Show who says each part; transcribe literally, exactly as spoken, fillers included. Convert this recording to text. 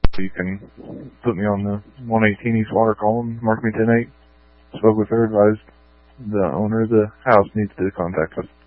Speaker 1: You can put me on the one eighteen East Water column, mark me ten eight. Spoke with her, advised the owner of the house needs to contact us.